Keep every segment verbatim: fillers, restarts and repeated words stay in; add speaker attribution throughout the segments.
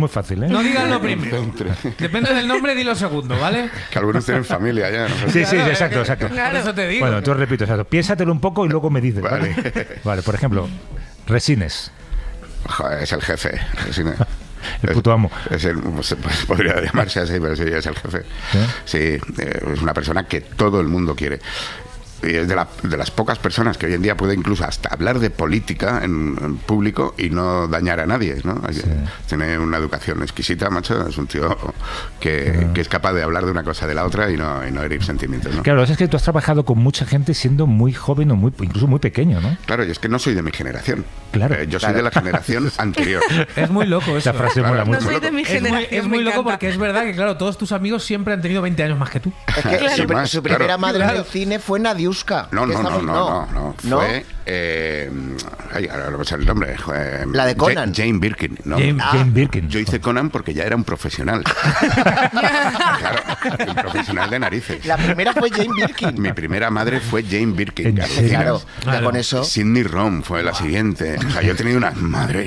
Speaker 1: muy fácil, ¿eh?
Speaker 2: No digas lo primero. Depende del nombre, di lo segundo, ¿vale?
Speaker 3: Que algunos tienen familia ya, ¿no?
Speaker 1: Sí, sí, exacto, exacto.
Speaker 2: Por eso te digo.
Speaker 1: Bueno, entonces repito, exacto. Piénsatelo un poco y luego me dices. Vale,
Speaker 3: Vale.
Speaker 1: vale, por ejemplo, Resines.
Speaker 3: Joder, es el jefe. Es,
Speaker 1: El puto amo.
Speaker 3: Es el, pues, pues, podría llamarse así, pero sí, es el jefe. Sí, eh, es una persona que todo el mundo quiere. Y es de, la, de las pocas personas que hoy en día puede incluso hasta hablar de política en, en público y no dañar a nadie, ¿no? Sí. Tiene una educación exquisita, macho. Es un tío que, sí. que es capaz de hablar de una cosa de la otra y no, y no herir sentimientos, ¿no?
Speaker 1: Claro, es que tú has trabajado con mucha gente siendo muy joven o muy incluso muy pequeño, ¿no?
Speaker 3: Claro, y es que no soy de mi generación.
Speaker 1: Claro.
Speaker 3: Eh, yo
Speaker 1: claro.
Speaker 3: soy de la generación anterior.
Speaker 2: Es muy loco eso.
Speaker 1: Esa frase
Speaker 3: claro,
Speaker 1: mola mucho.
Speaker 4: No soy de mi
Speaker 2: Es
Speaker 4: generación.
Speaker 2: muy, es muy
Speaker 4: me
Speaker 2: loco
Speaker 4: encanta.
Speaker 2: porque es verdad que, claro, todos tus amigos siempre han tenido veinte años más que tú.
Speaker 5: Es que
Speaker 3: Claro.
Speaker 5: su,
Speaker 3: Más,
Speaker 5: su primera
Speaker 3: claro.
Speaker 5: madre
Speaker 2: Claro.
Speaker 5: en el cine fue Nadiuska.
Speaker 3: No,
Speaker 5: que
Speaker 3: no, no,
Speaker 5: estamos-
Speaker 3: no, no, no. Fue... Eh, ay, ahora no me sale el nombre. Eh,
Speaker 5: La de Conan.
Speaker 3: Jane, Jane Birkin. No.
Speaker 1: Jane,
Speaker 5: Ah.
Speaker 1: Jane Birkin.
Speaker 3: Yo hice Conan porque ya era un profesional. Claro, un profesional de narices.
Speaker 5: La primera fue Jane Birkin.
Speaker 3: Mi primera madre fue Jane Birkin.
Speaker 1: ¿En
Speaker 3: que
Speaker 1: serio?
Speaker 5: Claro,
Speaker 3: alucinas.
Speaker 5: ya
Speaker 2: Claro.
Speaker 5: con eso.
Speaker 3: Sidney Rom fue la siguiente. O sea, yo he tenido una madre.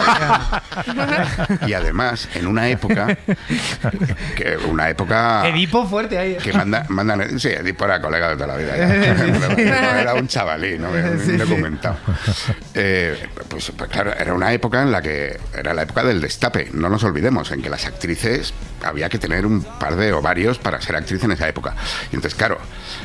Speaker 3: Y además, en una época, que una época
Speaker 2: Edipo fuerte ahí.
Speaker 3: que manda, mandan, sí, Edipo era colega de toda la vida. Ya. Era un chavalín, ¿no? Un
Speaker 2: Sí, sí.
Speaker 3: documentado. Eh, pues, pues claro, era una época en la que era la época del destape. No nos olvidemos en que las actrices había que tener un par de ovarios para ser actriz en esa época. Y entonces, claro,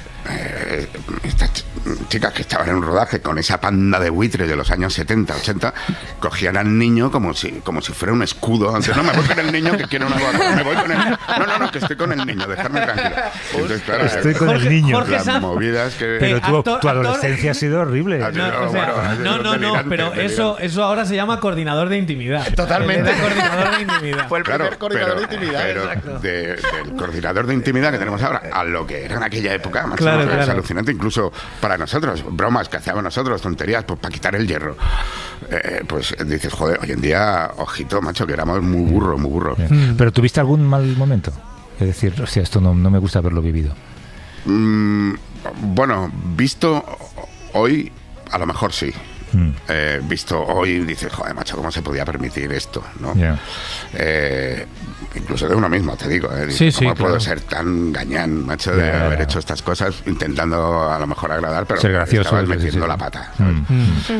Speaker 3: eh, estas ch- chicas que estaban en un rodaje con esa panda de buitres de los años setenta, ochenta, cogían al niño como si como si fuera un escudo. Antes, no, me voy con el niño que quiero una boda, me voy con el No, no, no, que estoy con el niño, dejarme tranquilo. Entonces, claro,
Speaker 1: Estoy con el
Speaker 2: Jorge-
Speaker 1: niño.
Speaker 2: Jorge
Speaker 3: las
Speaker 2: Sanz.
Speaker 3: movidas que...
Speaker 1: Pero tu,
Speaker 2: actor-
Speaker 1: tu
Speaker 2: actor-
Speaker 1: adolescencia ha sido horrible.
Speaker 3: Ah,
Speaker 2: No,
Speaker 3: No,
Speaker 2: o sea,
Speaker 3: bueno,
Speaker 2: no, no, no,
Speaker 3: delirante,
Speaker 2: pero
Speaker 3: delirante.
Speaker 2: eso, eso ahora se llama coordinador de intimidad.
Speaker 5: Totalmente.
Speaker 2: Era coordinador de intimidad.
Speaker 5: Fue el
Speaker 3: Claro,
Speaker 5: primer coordinador
Speaker 3: pero,
Speaker 5: de intimidad.
Speaker 3: pero
Speaker 5: exacto.
Speaker 3: de- del coordinador de intimidad que tenemos ahora a lo que era en aquella época, macho,
Speaker 2: Claro,
Speaker 3: es
Speaker 2: claro.
Speaker 3: alucinante, incluso para nosotros, bromas que hacíamos nosotros, tonterías, pues para quitar el hierro. Eh, pues dices, joder, hoy en día, ojito, macho, que éramos muy burros, muy burros.
Speaker 1: Bien. Pero ¿tuviste algún mal momento? Es decir, hostia, esto no, no me gusta haberlo vivido.
Speaker 3: Mm, bueno, visto hoy, a lo mejor sí.
Speaker 1: Mm.
Speaker 3: Eh, visto hoy, dices, joder, macho, ¿cómo se podía permitir esto? ¿No?
Speaker 1: Ya.
Speaker 3: Eh, incluso de uno mismo, te digo. ¿eh?
Speaker 2: Sí,
Speaker 3: ¿Cómo
Speaker 2: sí,
Speaker 3: puedo
Speaker 2: claro.
Speaker 3: ser tan gañán, macho, de
Speaker 1: Ya.
Speaker 3: haber hecho estas cosas intentando a lo mejor agradar, pero
Speaker 1: Ser gracioso,
Speaker 3: estabas
Speaker 1: sí, sí,
Speaker 3: metiendo
Speaker 1: sí.
Speaker 3: la pata, ¿sabes?
Speaker 1: Mm.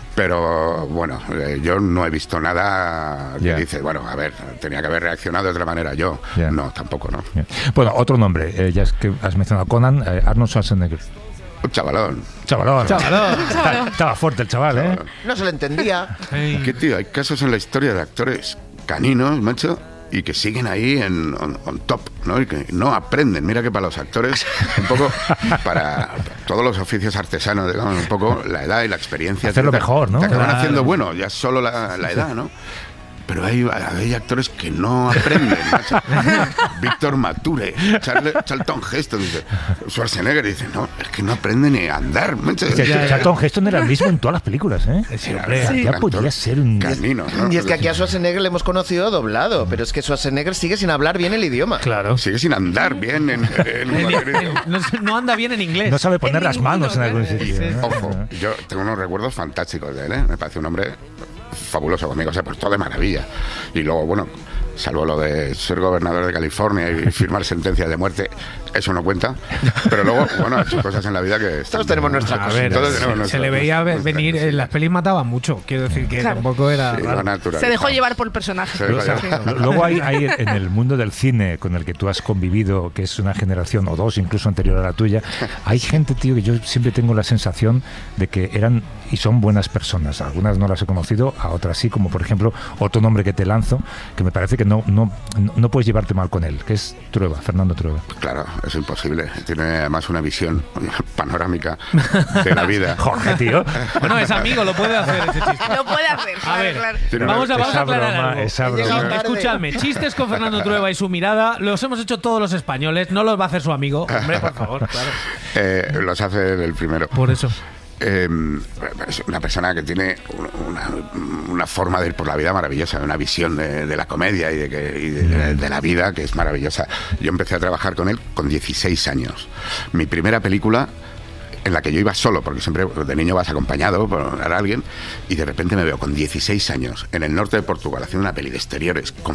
Speaker 3: Pero bueno, eh, yo no he visto nada que
Speaker 1: Ya.
Speaker 3: dice, bueno, a ver, tenía que haber reaccionado de otra manera yo.
Speaker 1: Ya.
Speaker 3: No, tampoco, ¿no?
Speaker 1: Bien. Bueno, otro nombre, eh, ya es que has mencionado a Conan, eh, Arnold Schwarzenegger.
Speaker 3: Un chavalón.
Speaker 1: Chavalón.
Speaker 2: Chavalón.
Speaker 1: Está- Estaba fuerte el chaval, ¿eh?
Speaker 5: No se lo entendía.
Speaker 2: Ey.
Speaker 3: ¿Qué tío? Hay casos en la historia de actores caninos, macho, y que siguen ahí en on, on top, ¿no? Y que no aprenden. Mira que para los actores, un poco, para todos los oficios artesanos, digamos, un poco la edad y la experiencia.
Speaker 1: Hacerlo
Speaker 3: te-
Speaker 1: mejor, ¿no?
Speaker 3: Te acaban
Speaker 2: Claro.
Speaker 3: haciendo bueno, ya solo la, la edad, ¿no? Pero hay, hay actores que no aprenden, macho. Víctor Mature, Charle- Charlton Heston, dice, Schwarzenegger dice, no, es que no aprende ni a andar, macho.
Speaker 1: O sea,
Speaker 2: Ya, ya.
Speaker 1: Charlton Heston era el mismo en todas las películas, ¿eh?
Speaker 2: Sí,
Speaker 3: Era-
Speaker 2: hombre.
Speaker 3: era
Speaker 1: Ya
Speaker 3: un
Speaker 1: podía
Speaker 3: actor
Speaker 1: ser un-
Speaker 3: canino, ¿no?
Speaker 5: Y es que aquí a Schwarzenegger le hemos conocido doblado, pero es que Schwarzenegger sigue sin hablar bien el idioma.
Speaker 2: Claro.
Speaker 3: Sigue sin andar bien en, en
Speaker 2: En-
Speaker 3: cualquier
Speaker 2: en-
Speaker 3: idioma.
Speaker 2: no, no anda bien en inglés.
Speaker 1: No sabe poner
Speaker 4: En
Speaker 1: las manos en
Speaker 4: ninguno,
Speaker 1: algún
Speaker 4: claro.
Speaker 1: sitio.
Speaker 2: Sí,
Speaker 1: ¿no?
Speaker 3: Ojo, yo tengo unos recuerdos fantásticos de él, ¿eh? Me parece un hombre fabuloso conmigo, se ha portado de maravilla. Y luego, bueno, salvo lo de ser gobernador de California y firmar sentencias de muerte, eso no cuenta. Pero luego, bueno, ha hecho cosas en la vida que... están-
Speaker 5: Todos tenemos nuestras
Speaker 2: A
Speaker 5: cosas.
Speaker 2: ver,
Speaker 3: Todos
Speaker 2: se,
Speaker 3: tenemos
Speaker 2: se
Speaker 3: nuestras-
Speaker 2: le veía
Speaker 3: nuestras
Speaker 2: venir,
Speaker 3: cosas,
Speaker 2: en las pelis mataba mucho. Quiero decir que
Speaker 4: Claro.
Speaker 2: tampoco era
Speaker 3: Sí,
Speaker 2: raro.
Speaker 3: lo natural.
Speaker 4: Se dejó llevar por el personaje.
Speaker 3: Se dejó
Speaker 1: Luego,
Speaker 3: llevar.
Speaker 1: luego hay, hay en el mundo del cine con el que tú has convivido, que es una generación o dos incluso anterior a la tuya, hay gente, tío, que yo siempre tengo la sensación de que eran y son buenas personas. Algunas no las he conocido, a otras sí, como por ejemplo otro nombre que te lanzo, que me parece que no, no, no puedes llevarte mal con él, que es Trueba, Fernando Trueba.
Speaker 3: Claro, es imposible. Tiene además una visión panorámica de la vida.
Speaker 1: Jorge, tío.
Speaker 2: Bueno, es amigo, lo puede hacer ese chiste.
Speaker 4: Lo puede hacer.
Speaker 2: A
Speaker 4: claro,
Speaker 2: ver,
Speaker 4: claro.
Speaker 3: Tiene una-
Speaker 2: vamos a, vamos a
Speaker 1: esa
Speaker 2: aclarar
Speaker 1: broma,
Speaker 2: algo.
Speaker 1: esa
Speaker 5: He llegado
Speaker 1: broma.
Speaker 5: tarde.
Speaker 2: Escuchadme, chistes con Fernando Trueba y su mirada los hemos hecho todos los españoles, no los va a hacer su amigo. Hombre, por favor, claro.
Speaker 3: Eh, los hace el primero.
Speaker 2: Por eso.
Speaker 3: Eh, es una persona que tiene una, una forma de ir por la vida maravillosa, una visión de, de la comedia y, de, que, y de, de la vida que es maravillosa. Yo empecé a trabajar con él con dieciséis años. Mi primera película, en la que yo iba solo, porque siempre de niño vas acompañado por alguien, y de repente me veo con dieciséis años en el norte de Portugal haciendo una peli de exteriores con